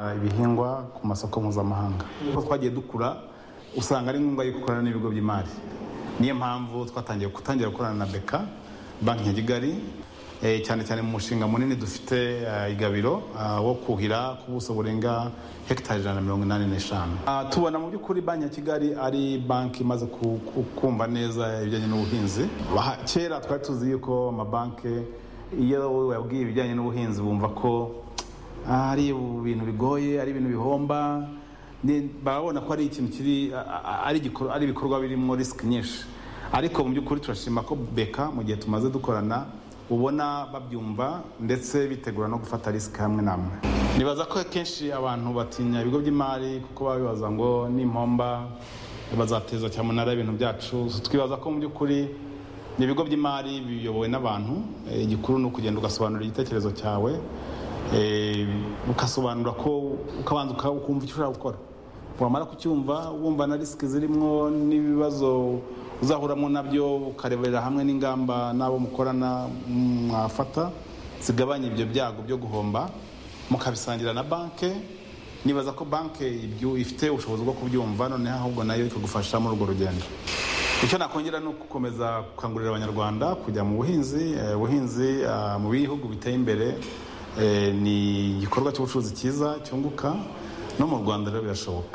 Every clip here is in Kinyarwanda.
ibihingwa ku masoko mpuzamahanga. Uko twagiye dukura usanga ari ngombwa yo gukorana n'ibigo by'imari. Niyo mpamvu gutangira gukorana na BK Banki ya Kigali, cyane cyane mu mushinga munini dufite igabiro wo kuhira ku buso burenga hegitari 185. Tubona mu by'ukuri Banki ya Kigali ari banki imaze kumva neza ibijyanye n'ubuhinzi. Kera twari tuzi yuko amabanki iyo yabwiye ibijyanye n'ubuhinzi bumva ko ari ibintu bigoye, ari ibintu bihomba, babona ko ari ikintu ari ibikorwa birimo risk nyinshi. Ariko mu by'ukuri turashima ko BK mu gihe tumaze dukorana ubona babyumva ndetse bitegura no gufata risk hamwe namwe. Nibaza ko kenshi abantu batinya ibigo by'imari kuko babibaza ngo n'impomba bazateza cyamunara ibintu byacu. Twibaza ko mu by'ukuri ibigo by'imari biyobowe n'abantu, igikuru ni ukugenda ugasobanura igitekerezo cyawe, ukasobanura ko ukabanza ukumva icyo ushaka gukora. Wamara kucyumva wumva na risk zirimo n'ibibazo uzahuramo nabyo, ukarebera hamwe n'ingamba n'abo mukorana mwafata zigabanya ibyo byago byo guhomba, mukabisangira na banki. Nibaza ko banki ifite ubushobozi bwo kubyumva, noneho ahubwo nayo ikagufasha muri urwo rugendo. Icyo nakongera ni gukomeza gukangurira abanyarwanda kujya mu buhinzi. Ubuhinzi mu bihugu biteye imbere ni igikorwa cy'ubucuruzi cyiza cyunguka, no mu Rwanda rero birashoboka.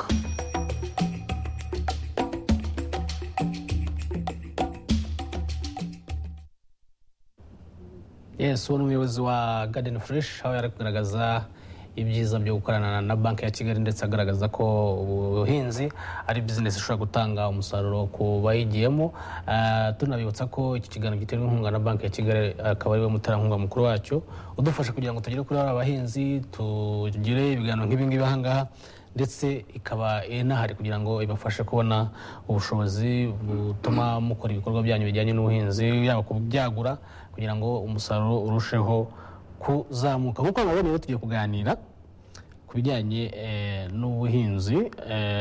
Yes, uwo umuyobozi wa Garden Fresh aho yari kugaragaza ibyiza byo gukorana na Banki ya Kigali, ndetse agaragaza ko ubuhinzi ari business ishobora gutanga umusaruro ku bayigiyemo. Tunabibutsa ko iki kiganiro giterwa inkunga na Banki ya Kigali, akaba ari we muterankunga mukuru wacyo udufasha kugira ngo tugere kuri abahinzi, tugire ibiganiro nk'ibingibi ahangaha, ndetse ikaba inahari kugira ngo ibafashe kubona ubushobozi butuma mukora ibikorwa byanyu bijyanye n'ubuhinzi, yaba kubyagura kugira ngo umusaruro urusheho kuzamuka. Kuko nabone rero tugiye kuganira ku bijyanye n'ubuhinzi,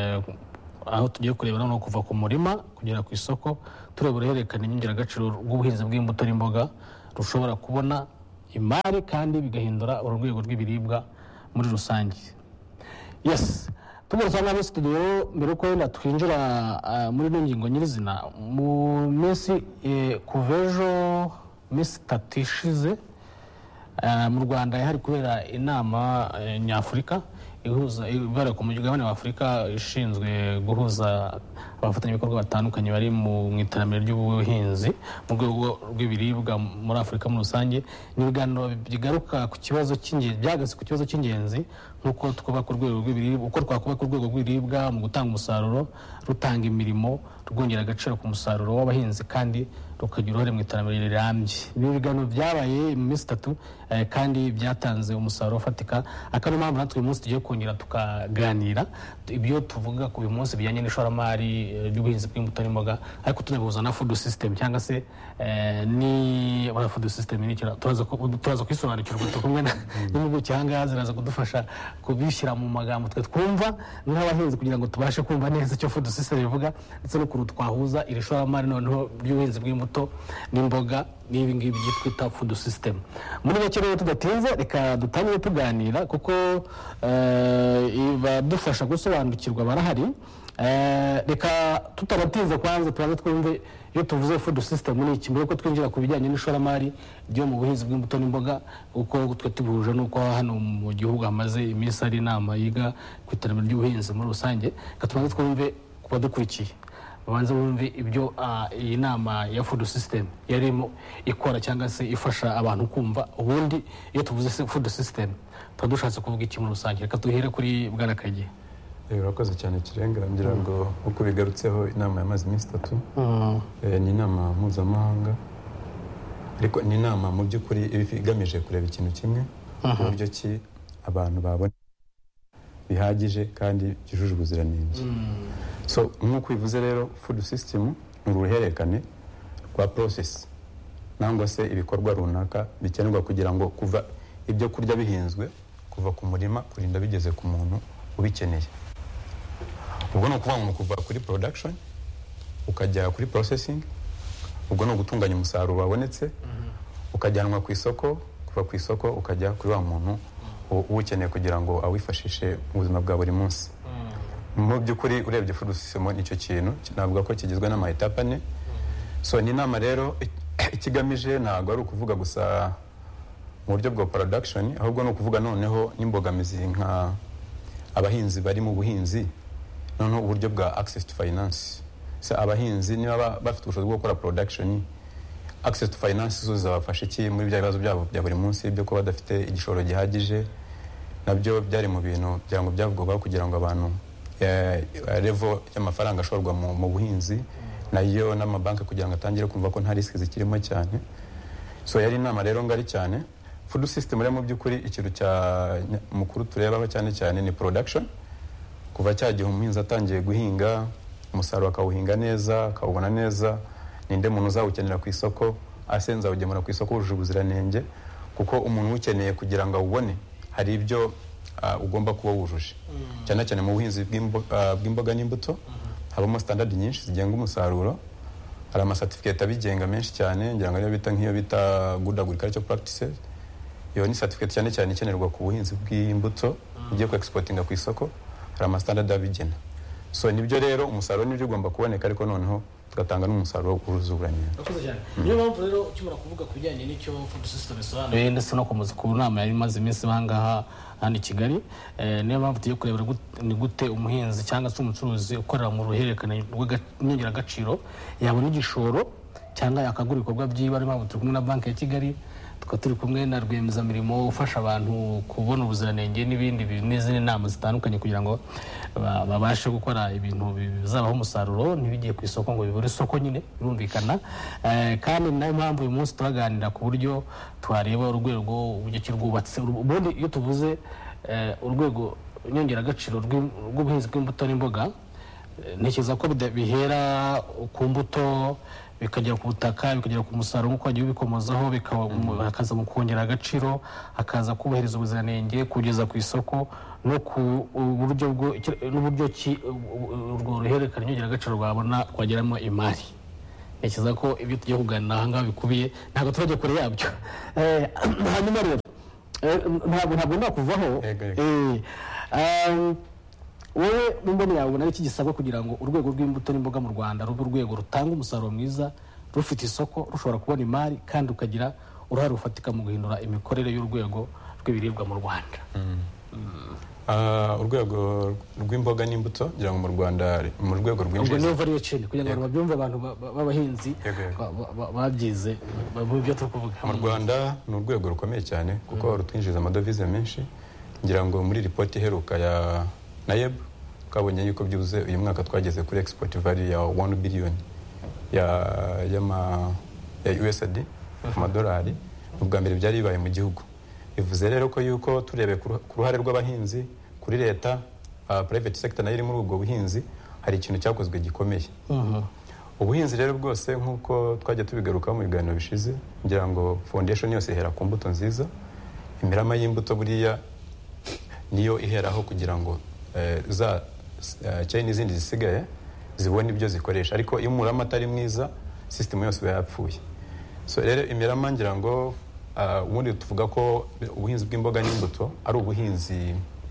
aho tugiye kurebera no kuva ku murima kugera ku isoko, tureba uruhererekane inyongeragaciro rw'ubuhinzi bw'imbuto n'imboga rushobora kubona imari kandi bigahindura urwego rw'ibiribwa muri rusange. Yes, tugarutse muri studio mbere ko wenda twinjira muri ino ngingo nyirizina. Mu minsi kuvejo minsi 3 ishize mu Rwanda hari kubera inama nyafurika ihuza ibara ku mugabane wa Afurika ishinzwe guhuza abafatanyabikorwa batandukanye bari mu iterambere ry'ubuhinzi mu rwego rw'ibiribwa muri Afurika muri rusange. Ni ibiganiro bigaruka ku kibazo cy'ingenzi, byagase ku kibazo cy'ingenzi nk'uko twubaka urwego rw'ibiribwa, uko twakubaka urwego rw'ibiribwa mu gutanga umusaruro, rutanga imirimo, rwongera agaciro ku musaruro w'abahinzi kandi rukagira uruhare mu iterambere rirambye. Ibi biganiro byabaye mu minsi 3 kandi byatanze umusaruro ufatika. Akano mpamvu natwe uyu munsi tugiye kongera tukaganira ibyo tuvuga ku uyu munsi bijyanye n'ishoramari ry'ubuhinzi bw'imbuto n'imboga, ariko tunabihuza na food system cyangwa se ni food system ni kira turaza kwisobanukirwa tukumwe n'impuguke cyangwa ziraza kudufasha kubishyira mu magambo twe twumva nk'abahinzi kugira ngo tubashe kumva neza icyo food system bivuga, ndetse no kuru twahuza iri shoramari noneho ry'ubuhinzi bw'imbuto n'imboga n'ibi ngibi byitwa food system. Muri make rero tudatinze reka dutangire tuganira kuko ibadufasha gusobanukirwa barahari. Reka tutabatinze kwanza tubanze twumve iyo tuvuze food system ni iki, mbere ko twinjira ku bijyanye n'ishoramari ryo mu buhinzi bw'imbuto n'imboga, uko twe tubuje nuko hano mu gihugu hamaze iminsi ari inama yiga ku iterambere ry'ubuhinzi muri rusange. Reka tubanze twumve kuba dukurikiye babanza bumve ibyo iyi nama ya food system yarimo ikora cyangwa se ifasha abantu kumva. Ubundi iyo tuvuze food system twadushatse kuvuga iki muri rusange. Reka duhere kuri Bwana Kagiye. Urakoze cyane Kirenga, ngira ngo uko bigarutseho inama yamaze iminsi 3 ni inama mpuzamahanga, ariko ni inama mu by'ukuri igamije kureba ikintu kimwe, uburyo ki abantu babona bihagije kandi byujuje ubuziranenge. So nk'uko bivuze rero food system ni uruhererekane rwa process nangwa se ibikorwa runaka bikenerwa kugira ngo kuva ibyo kurya bihinzwe kuva ku murima kurinda bigeze ku muntu ubikeneye. Ubwo no kuva mu kuva kuri production ukajya kuri processing, ubwo no gutunganya umusaruro wabonetse ukajyanwa ku isoko, kuva ku isoko ukajya kuri wa muntu uwukeneye kugira ngo awifashishe mu buzima bwa buri munsi. Mu by'ukuri urebye food system nicyo kintu navuga ko kigizwe n'ama-etape ane. So ni inama rero ikigamije ntabwo ari ukuvuga gusa mu buryo bwa production, ahubwo ni ukuvuga noneho n'imbogamizi nka abahinzi bari mu buhinzi, noneho uburyo bwa access to finance. So abahinzi niba bafite ubushobozi bwo gukora production, access to finance zo zabafasha iki muri bya bibazo byabo bya buri munsi byo kuba badafite igishoro gihagije. Nabyo byari mu bintu byango byavugwaho kugira ngo abantu level y'amafaranga ashorwa mu buhinzi nayo n'amabanki kugira ngo atangire kumva ko nta risk zikirimo cyane. So yari inama rero ngari cyane. Food system rero mu by'ukuri ikintu cya mukuru turebaho cyane cyane ni production. Kuva cyagihe umuhinzi atangiye guhinga, umusaruro akawuhinga neza, akawubona neza, ninde muntu uzawukenera ku isoko, asenza ugemura ku isoko wujuje ubuziranenge, kuko umuntu ukeneye kugira ngo awubone hari ibyo ugomba kuba wujuje. Cyane cyane mu buhinzi bw'imboga n'imbuto habamo standard nyinshi zigenga umusaruro. Hari ama-certificate abigenga menshi cyane, ngira ngo nk'iyo bita Good Agricultural Practices. Iyo ni certificate cyane cyane ikenerwa ku buhinzi bw'imbuto ugiye ku exportinga ku isoko. Hari ama-standard abigena. So nibyo rero umusaruro nibyo ugomba kuboneka, ariko noneho tugatanga n'umusaruro uruzuburanye. Niyo mpamvu rero ukimara kuvuga ku bijyanye n'icyo food system isobanuye ndetse no kumuza ku nama yari imaze iminsi bangaha hano i Kigali, niyo mpamvu tugiye kurebera ni gute umuhinzi cyangwa se umucuruzi ukorera mu ruhererekane rw'inyongeragaciro yabona igishoro cyangwa yakagura ibikorwa byiwe. Ari mpamvu turi kumwe na Banki ya Kigali, tukaba turi kumwe na rwiyemezamirimo ufasha abantu kubona ubuziranenge n'izindi nama zitandukanye kugira ngo babashe gukora ibintu bizabaho umusaruro ntibigiye ku isoko ngo bibure isoko nyine birumvikana. Kandi nayo mpamvu uyu munsi turaganira ku buryo twareba urwego uburyo kirwubatse. Ubundi iyo tuvuze urwego nyongeragaciro rw'ubuhinzi bw'imbuto n'imboga, ntekereza ko bihera ku mbuto bikagera ku butaka bikagera ku musaruro nk'uko wagiye ubikomozaho, hakaza mu kongera agaciro, hakaza kubahiriza ubuziranenge, kugeza ku isoko no ku buryo n'uburyo urwo ruhererekane nyongeragaciro rwabona rwageramo imari. Ntekereza ko ibyo tugiye kuganira aha ngaha bikubiye, ntabwo turajya kure yabyo. Hanyuma rero ntabwo ndakuvaho, wowe mu mboni yawe ubona iki gisabwa kugira ngo urwego rw'imbuto n'imboga mu Rwanda rube urwego rutanga umusaruro mwiza, rufite isoko, rushobora kubona imari kandi ukagira uruhare rufatika mu guhindura imikorere y'urwego rw'ibiribwa mu Rwanda? Urwego rw'imboga n'imbuto ngira ngo mu Rwanda mu rwego rw'injiza, ubwo niyo value chain kugira ngo babyumve abantu b'abahinzi babyize mu byo tukuvuga. Mu Rwanda ni urwego rukomeye cyane kuko rutwinjiza amadovize menshi. Ngira ngo muri report iheruka ya NAEB twabonye yuko byuze uyu mwaka twageze kuri export value ya 1 billion ya USD amadolari, ubwa mbere byari bibaye mu gihugu. Bivuze rero ko yuko turebe ku ruhare rw'abahinzi kuri leta, private sector nayo iri muri ubwo buhinzi, hari ikintu cyakozwe gikomeye. Ubuhinzi rero bwose nk'uko twajya tubigarukaho mu biganiro bishize, ngira ngo foundation yose ihera ku mbuto nziza. Imirama y'imbuto buriya niyo iheraho kugira ngo za chain izindi zisigaye zibone ibyo zikoresha, ariko iyo umurama atari mwiza system yose yapfuye. So rero imirama ngira ngo ubundi tuvuga ko ubuhinzi bw'imboga n'imbuto ari ubuhinzi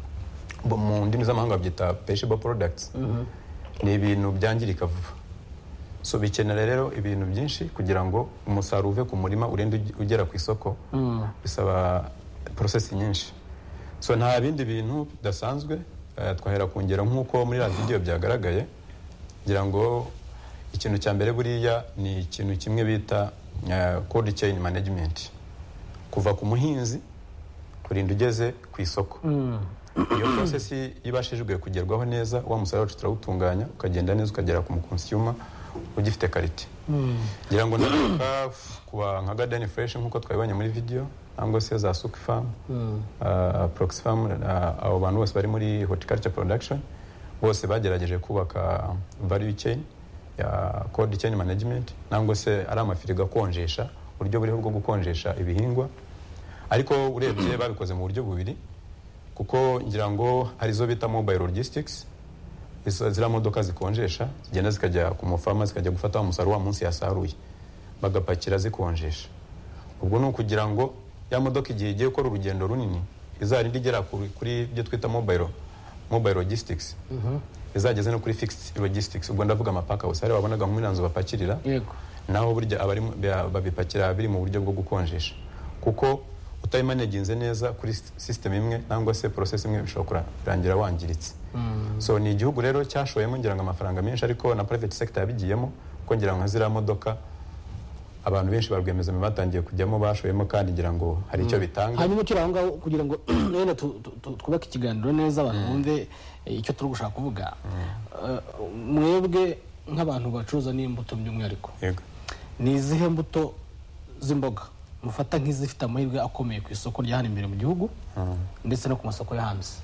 mu ndimi z'amahanga byita perishable products. Ni ibintu byangirika vuba, so bikenera rero ibintu byinshi kugira ngo umusaruro uve ku murima urende ugera ku isoko. Bisaba process nyinshi, so nta bindi bintu bidasanzwe. Twahera ku ngero nk'uko muri la video byagaragaye, ngira ngo ikintu cya mbere buriya ni ikintu kimwe bita cold chain management, kuva ku muhinzi kurinda ugeze ku isoko. Iyo process ibashijwe kugerwaho neza, wa musaruro turawutunganya ukagenda neza ukagera ku consumer ugifite quality. Ngira ngo ndavuga kuwa nka Garden Fresh nk'uko twabibonye muri video, nangwa se za Suki Farm, Prox Farm, abo bantu bose bari muri horticulture production bose bagerageje kubaka value chain ya cold chain management, nangwa se ari amafirigo akonjesha, uburyo buriho bwo gukonjesha ibihingwa. Ariko urebye babikoze mu buryo bubiri, kuko ngira ngo hari zo bita mobile logistics, zira modoka zikonjesha zigenda zikajya ku mufama zikajya gufata umusaruro wa munsi yasaruye bagapakira zikonjesha. Ubwo no kugira ngo ya modoka igihe igiye gukora urugendo runini izarindi igera kuri ibyo twita mobile logistics izageze no kuri fixed logistics. Ubwo ndavuga amapaka hose hari wabonaga nk'umunanzo bapakirira naho burya abari babipakira biri mu buryo bwo gukonjesha, kuko utayimaneginze neza kuri system imwe nangwa se process imwe bishobora kurangira wangiritse. So ni igihugu rero cyashoyemo ngira ngo amafaranga menshi, ariko na private sector yabigiyemo kuko ngira ngo nkazira modoka abantu benshi barwemezamo batangiye kujyamo bashoyemo, kandi ngira ngo hari icyo bitanga. Hanyuma turi aho ngaho kugira ngo rero twubake ikiganiro neza abantu bumve icyo turi gushaka kuvuga. Mwebwe nk'abantu bacuruza n'imbuto by'umwihariko, ni izihe mbuto z'imboga mufata nk'izifite amahirwe akomeye ku isoko rya hano imbere mu gihugu ndetse no ku masoko yo hanze?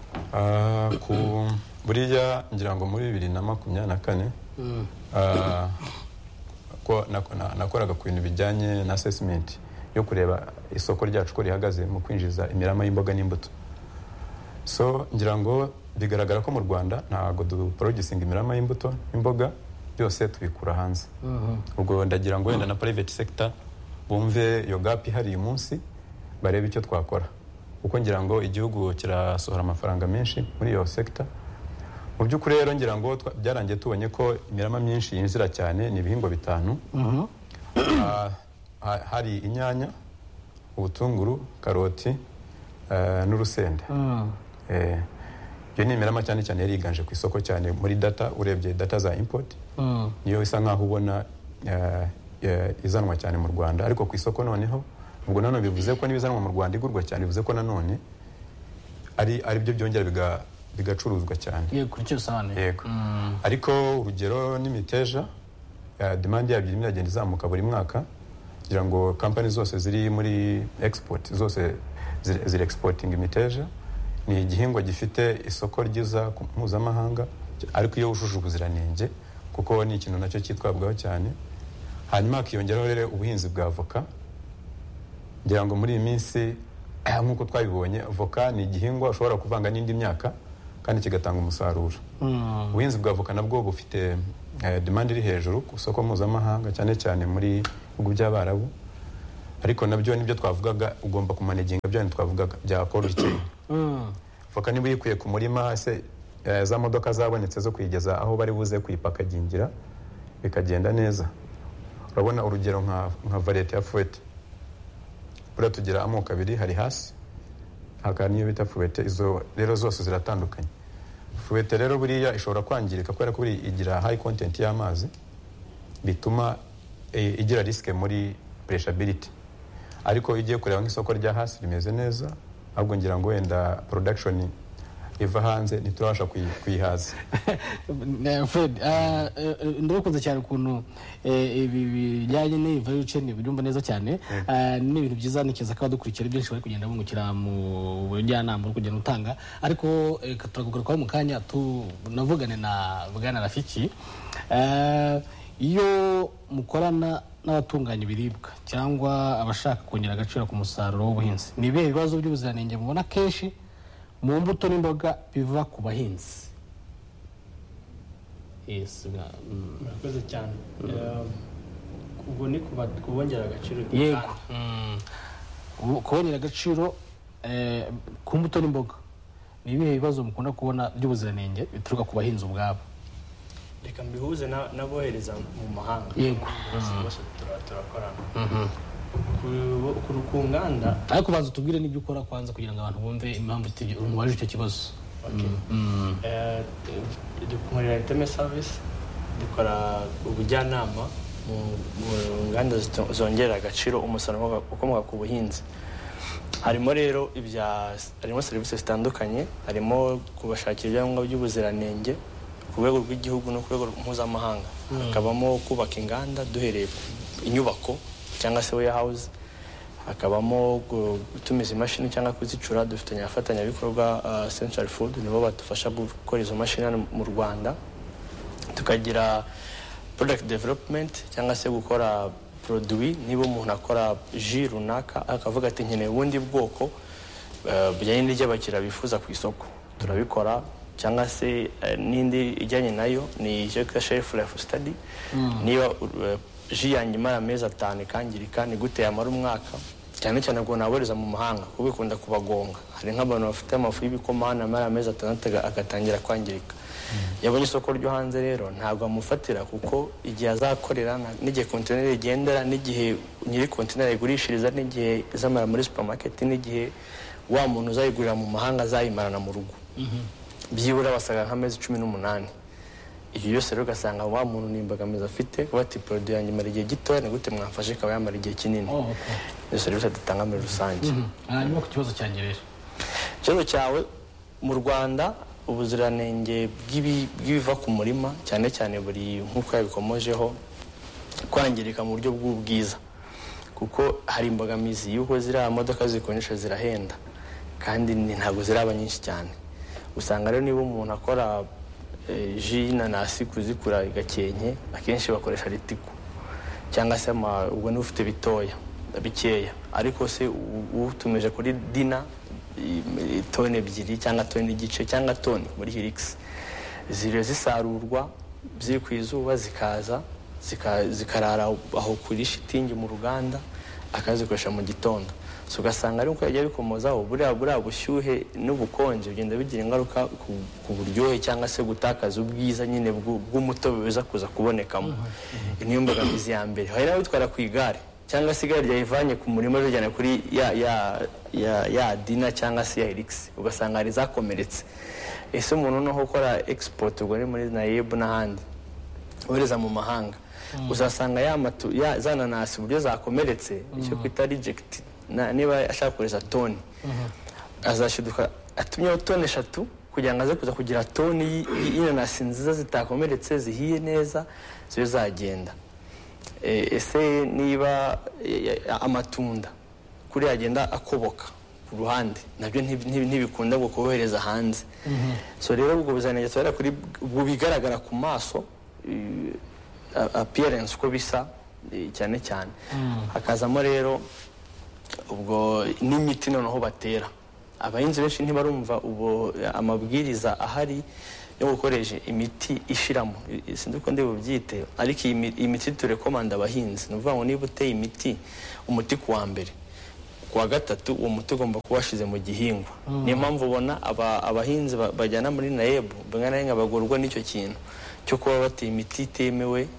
Buriya ngira ngo muri 2024 ko nakoraga ku bintu bijyanye na assessment yo kureba isoko ryacu ko rihagaze mu kwinjiza imirama y'imboga n'imbuto. So ngira ngo bigaragara ko mu Rwanda ntago duproducing imirama y'imbuto n'imboga, byose tubikura hanze. Ubwo ndagira ngo wenda na private sector bumve iyo gap ihari uyu munsi barebe icyo twakora, kuko ngira ngo igihugu kirasohora amafaranga menshi muri iyo sector. Mu by'ukuri rero ngira ngo byarangiye tubonye ko imirama myinshi yinjira cyane ni ibihingwa bitanu. Hari inyanya, ubutunguru, karoti n'urusenda. Iyo ni imirama cyane cyane yari yiganje ku isoko cyane muri data, urebye data za import niyo isa nkaho ubona izanwa cyane mu Rwanda, ariko ku isoko noneho ubwo nanone bivuze ko n'ibizanwa mu Rwanda igurwa cyane, bivuze ko nanone ari byo byongera bigacuruzwa cyane. Yego cyo sane. Yego. Ariko urugero n'imiteja demand yabyo iragenda izamuka buri mwaka, kugira ngo company zose ziri muri export zose ziri exporting imiteja. Ni igihingwa gifite isoko ryiza mpuzamahanga, ariko iyo wujuje ubuziranenge, kuko ni ikintu nacyo cyitwabwaho cyane. Hanyuma akiyongeraho rero ubuhinzi bwa avoka. Ngira ngo muri iyi minsi nk'uko twabibonye, avoka ni igihingwa ushobora kuvanga n'indi myaka kandi kigatanga umusaruro. Ubuhinzi bwa avoka nabwo bufite demand iri hejuru ku isoko mpuzamahanga, cyane cyane muri bihugu by'Abarabu. Ariko nabyo nibyo twavugaga, ugomba kumanaginga byo twavugaga bya cold chain. Avoka niba uyikuye ku murima se za modoka zabonetse zo kuyigeza aho bari buze kuyipakagingira bikagenda neza. Urabona urugero nka variety ya fruit, buriya tugira amoko abiri, hari hasi haka niyo bita fruit. Izo rero zose ziratandukanye. Fruit rero buriya ishobora kwangirika kubera ko igira high content y'amazi, bituma igira risk muri perishability. Ariko igiye kureba nk'isoko rya hasi rimeze neza, ahubwo ngira ngo wenda production iva hanze ntiturabasha kuyihaza. Fred, ndakunze cyane ukuntu ibi bijyanye n'iyi value chain byumva neza cyane. Ni ibintu byiza, nikiza ko abadukurikira byinshi bari kugenda bungukira mu bujyanama bwo kugenda utanga. Ariko turagugarukaho mu kanya tunavugane na Bwana Rafiki. Iyo mukorana n'abatunganya ibiribwa cyangwa abashaka kongera agaciro ku musaruro w'ubuhinzi, ni ibihe bibazo by'ubuziranenge mubona kenshi mu mbuto n'imboga biva ku bahinzi? Murakoze cyane. Ubwo ni kubongera agaciro. Yego. Kubongera agaciro ku mbuto n'imboga, ni ibihe bibazo mukunda kubona by'ubuziranenge bituruka ku bahinzi ubwabo? Reka mbihuze n'abohereza mu mahanga. Yego. Bose turakorana. Ku nganda, ariko baza tubwire n'ibyo ukora kwanza kugira ngo abantu bumve impamvu umubaje icyo kibazo. Dukorera iteme service, dukora ubujyanama mu nganda zongera agaciro umusaruro ukomoka ku buhinzi. Harimo rero harimo serivisi zitandukanye, harimo kubashakira ibyangombwa by'ubuziranenge ku rwego rw'igihugu no ku rwego mpuzamahanga. Hakabamo kubaka inganda duhereye inyubako cyangwa se warehouse, hakabamo gutumiza imashini cyangwa kuzicura. Dufitanye abafatanyabikorwa Central Food, nibo badufasha gukora izo mashini mu Rwanda. Tukagira product development cyangwa se gukora produit. Niba umuntu akora ji runaka akavuga ati nkeneye ubundi bwoko bijyanye n'ibyo bifuza ku isoko, turabikora. Cyangwa se n'indi ijyanye nayo ni icyo twita shelf life study. Niba ji yanjye imara amezi 5 ikangirika, ni gute yamara umwaka cyane cyane ngo naboreza mu mahanga kuko bikunda kubagonga. Hari nk'abantu bafite amafu y'ibikoma hano amara amezi 6 agatangira kwangirika. Yabonye isoko ryo hanze rero ntabwo amufatira kuko igihe azakorera n'igihe container igendera, n'igihe nyiri container igurishiriza, n'igihe izamara muri supermarket, n'igihe wa muntu uzayigurira mu mahanga azayimarana mu rugo. Byibura basaga nk'amezi 18. Iyo yose rero ugasanga wa muntu n'imbogamizi afite kuba ati produit yanjye mara igihe gitoya, ni gute mwamfashe ikaba yamara igihe kinini. Iyo serivisi dutanga muri rusange. Hanyuma ku kibazo cyanjye rero, ikibazo cyawe mu Rwanda ubuziranenge bw'ibiva ku murima cyane cyane buri nk'uko yabikomojeho kwangirika mu buryo bw'ubwiza, kuko hari imbogamizi y'uko ziriya modoka zikonesha zirahenda kandi ntabwo ziraba nyinshi cyane. Usanga rero niba umuntu akora ji n'inanasi kuzikura igakenke, akenshi bakoresha ritiko cyangwa se ubwo ni ufite bikeya, ariko se utumije kuri dina toni 2 cyangwa toni n'igice cyangwa toni muri Hilux, zire zisarurwa ziri ku izuba zikaza zikarara aho kuri shitingi mu ruganda akazikoresha mu gitondo. So ugasanga ari uko yagiye bikomozaho buriya bushyuhe n'ubukonje bigenda bigira ingaruka ku buryohe cyangwa se gutakaza ubwiza nyine bw'umutobe biza kuza kubonekamo. Niyo mbogamizi ya mbere. Hari n'abitwara ku igare cyangwa se igare ryayivanye ku murima rijyana kuri ya dina cyangwa se ya Hilux, ugasanga ari zakomeretse. Ese umuntu no gukora export ubwo ari muri Naib n'ahandi ohereza mu mahanga, uzasanga za nanasi uburyo zakomeretse icyo kwita reject. Niba ashaka kureza toni azashiduka atumyeho toni 3 kugira ngo aze kuza kugira toni y'inanasi nziza zitakomeretse zihiye neza zo zagenda. Ese niba amatunda kuri agenda akoboka ku ruhande nabyo ntibikunda ngo kohereza hanze. So rero ubwo buziranenge twara kuri ubwo bigaragara ku maso appearance uko bisa cyane cyane. Hakazamo rero ubwo n'imiti noneho batera. Abahinzi benshi ntibarumva ubwo amabwiriza ahari yo gukoresha imiti ishiramo, sinzi ko ndibubyite, ariko iyi miti turekomanda abahinzi. Nuvuga ngo niba uteye imiti umuti kuwa mbere kuwa 3 uwo muti ugomba kuba washize mu gihingwa. Niyo mpamvu ubona abahinzi bajyana muri Naib bangana bagorwa n'icyo kintu cyo kuba bateye imiti itemewe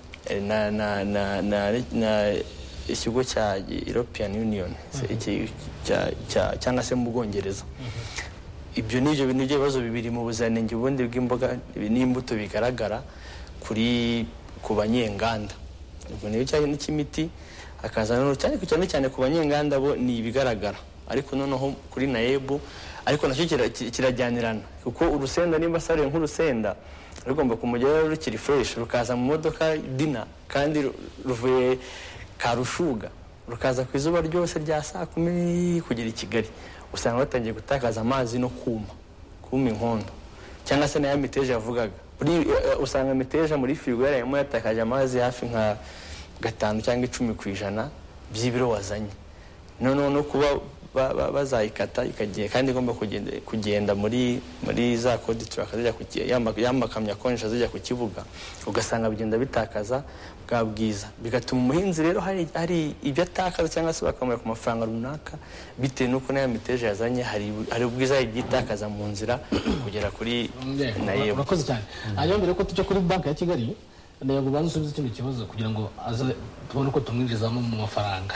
na ikigo cya European Union cyangwa se mu Bwongereza. Ibyo nibyo bibazo bibiri mu buziranenge ubundi bw'imboga n'imbuto bigaragara ku banyenganda. Ubwo niyo cyane n'ikimiti akaza no cyane ku banyenganda bo ni ibigaragara, ariko noneho kuri Naib ariko nacyo kirajyanirana kuko urusenda nimba sare nk'urusenda rugomba kumugera rukiri fresh rukaza mu modoka dina kandi ruvuye Karushuga rukaza ku izuba ryose rya saa 10 kugera i Kigali, usanga batangiye gutakaza amazi no kuma inkondo cyangwa se na ya miteja yavugaga. Usanga miteja muri firigo yarayemo yatakaje amazi hafi nka 5 cyangwa 10% by'ibiro wazanye. No kuba bazayikata ikagiye kandi igomba kugenda muri za code truck zijya yamakamya konjesha zijya ku kibuga, ugasanga bigenda bitakaza bwa bwiza, bigatuma umuhinzi rero hari ibyo atakaza cyangwa se bakamura ku mafaranga runaka bitewe nuko na miteje yazanye hari ubwiza yitakaza mu nzira kugera kuri Naib. Urakoze cyane. Hanyuma mbere ko tujya kuri banki ya Kigali ndayago bansubiza kino kibazo kugira ngo aze tubone ko tumwinjizamo mu mafaranga.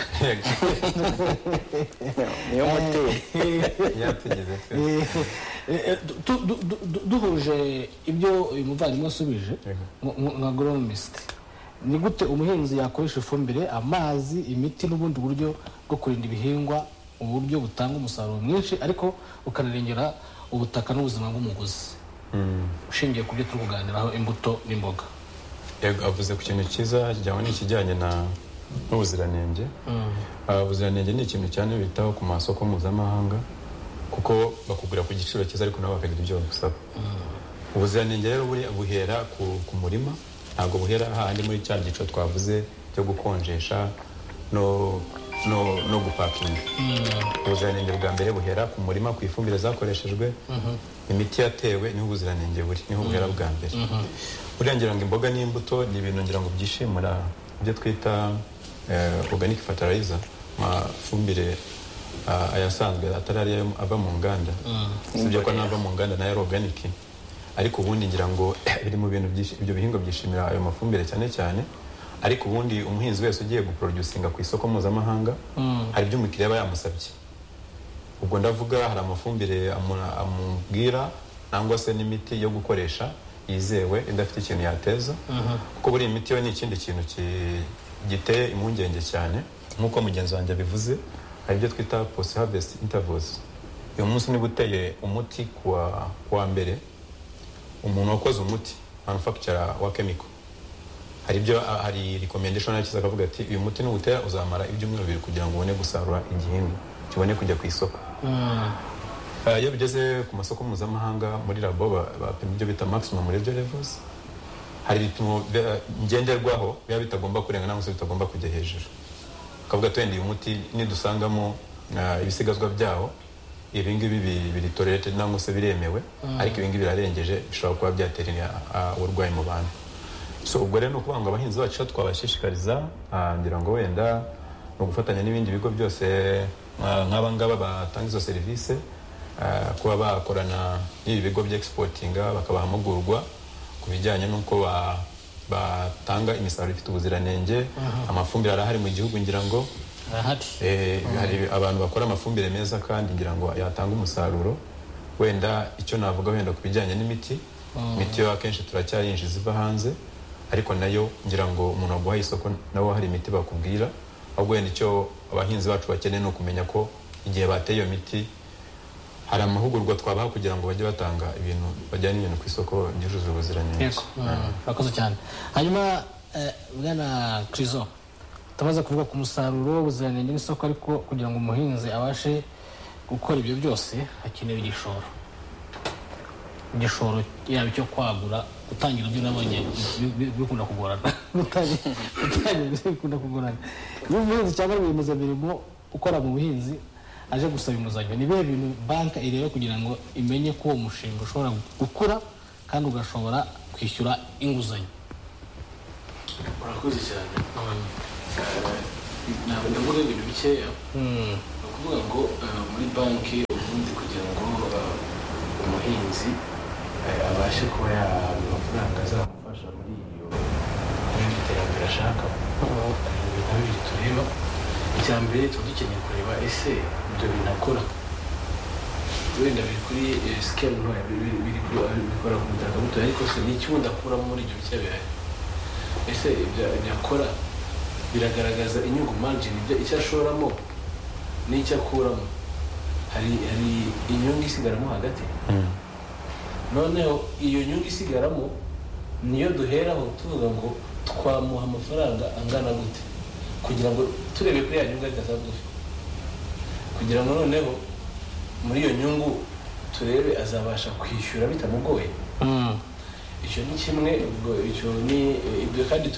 Niyo moteri yatugeze duhuje ibyo uyu muvandimwe asubije nka agronomist. Ni gute umuhinzi yakoresha ifumbire, amazi, imiti n'ubundi buryo bwo kurinda ibihingwa uburyo butanga umusaruro mwinshi ariko ukanarengera ubutaka n'ubuzima bw'umuguzi ushingiye ku byo turi kuganiraho imbuto n'imboga? Yego, avuze ku kintu cyiza kijyanye n'ikijyanye n'ubuziranenge. Ubuziranenge ni ikintu cyane bitaho ku masoko mpuzamahanga kuko bakugura ku giciro cyiza ariko nabo bakagira ibyo bagusaba. Ubuziranenge rero buhera ku murima, ntabwo buhera handi muri cya gico twavuze cyo gukonjesha no gupakinga. Ubuziranenge bwa mbere buhera ku murima, ku ifumbire zakoreshejwe, imiti yatewe, niho ubuziranenge buri, niho buhera bwa mbere. Buriya ngira ngo imboga n'imbuto ni ibintu ngira ngo byishimira ibyo twita organic fertilizer, amafumbire ayasanzwe atari ariyo ava mu nganda sibyo ko nava mu nganda nayo organic ariko ubundi ngira ngo biri mu bintu byinshi ibyo bihingwa byishimira ayo mafumbire cyane cyane ariko ubundi umuhinzi wese ugiye guproducinga ku isoko mpuzamahanga hari ibyo umukiriya aba yamusabye ubwo ndavuga hari amafumbire amubwira nangwa se n'imiti yo gukoresha yizewe idafite ikintu yateza kuko buri imiti yo ni ikindi kintu giteye impungenge cyane nk'uko mugenzi wanjye bivuze hari ibyo twita post harvest intervals uyu munsi niba uteye umuti kuwa mbere umuntu wakoze umuti manufacturer wa chemical hari recommendation yakiza akavuga ati uyu muti n'utera uzamara ibyumweru 2 kugira ngo ubone gusarura igihingwa kibone kujya ku isoko iyo bigeze ku masoko mpuzamahanga muri labo bapima ibyo bita maximum level levels hari ibipimo ngenderwaho biba bitagomba kurenga nangwa se bitagomba kujya hejuru akavuga twende uyu muti nidusangamo ibisigazwa byaho ibingibi biri tolerated nangwa se biremewe ariko ibingibi birarengeje bishobora kuba byatera uburwayi mu bantu so ubwo rero nukuvuga ngo abahinzi bacu twabashishikariza ngira ngo wenda no gufatanya n'ibindi bigo byose nk'abangaba batanga izo serivisi kuba bakorana n'ibi bigo by'exportinga bakabaha amahugurwa ku bijyanye n'uko batanga imisaruro ifite ubuziranenge amafumbire arahari mu gihugu ngira ngo hari abantu bakora amafumbire meza kandi ngira ngo yatanga umusaruro wenda icyo navuga wenda ku bijyanye n'imiti imiti yo akenshi turacyayinjiza iva hanze ariko nayo ngira ngo umuntu aguha isoko nawo hari imiti bakubwira ahubwo wenda icyo abahinzi bacu bakeneye no kumenya ko igihe bateye iyo miti hari amahugurwa twabaha kugira ngo bajye batanga ibintu bajyane ibintu ku isoko byujuje ubuziranenge. Bakoze cyane. Hanyuma bwana Krizo tumaze kuvuga ku musaruro ubuziranenge n'isoko ariko kugira ngo umuhinzi abashe gukora ibyo byose hakenewe igishoro yaba icyo kwagura gutangira ibyo nabonye bikunda kugorana bikunda kugorana n'umuhinzi cyangwa rwiyemezamirimo ukora mu buhinzi aje gusaba inguzanyo ni bihe bintu banka ireba kugira ngo imenye ko uwo mushinga ushobora gukura kandi ugashobora kwishyura inguzanyo? Urakoze cyane. Ntabwo ndavuga ibintu bikeya. Ni ukuvuga ngo muri banki ubundi kugira ngo umuhinzi abashe kuba yabona amafaranga azamufasha muri iyo terambere ashaka ibintu bibiri tureba. Icya mbere tuba dukeneye kureba ese ibyo bintu akora wenda biri kuri scale ntoya bikora ku butaka buto ariko se ni iki wundi akuramo muri ibyo bike bihari? Ese ibyo akora biragaragaza inyungu margin icyo ashoramo n'icyo akuramo hari inyungu isigaramo hagati. Noneho iyo nyungu isigaramo niyo duheraho tuvuga ngo twamuha amafaranga angana gute kugira ngo turebe kuri ya nyungu atazabura kugira ngo noneho muri iyo nyungu turebe azabasha kwishyura bitamugoye. Icyo ni kimwe, icyo ni ibyo kandi